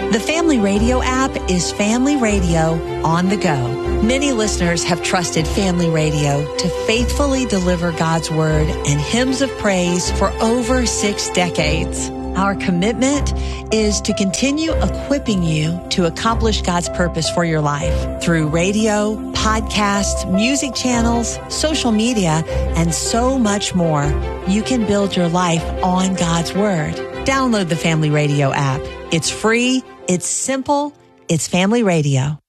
The Family Radio app is Family Radio on the go. Many listeners have trusted Family Radio to faithfully deliver God's Word and hymns of praise for over 6 decades. Our commitment is to continue equipping you to accomplish God's purpose for your life through radio, podcasts, music channels, social media, and so much more. You can build your life on God's Word. Download the Family Radio app. It's free, it's simple, it's Family Radio.